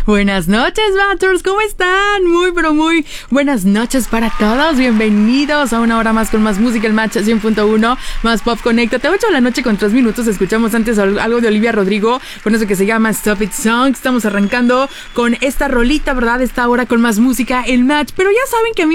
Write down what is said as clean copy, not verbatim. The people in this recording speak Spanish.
Buenas noches, Matchers, ¿cómo están? Muy, pero muy buenas noches para todos. Bienvenidos a una hora más con más música, el Match 100.1, más Pop Conéctate. 8 de la noche con 3 minutos. Escuchamos antes algo de Olivia Rodrigo con eso que se llama Stop It Song. Estamos arrancando con esta rolita, ¿verdad? Esta hora con más música, el Match. Pero ya saben que a mí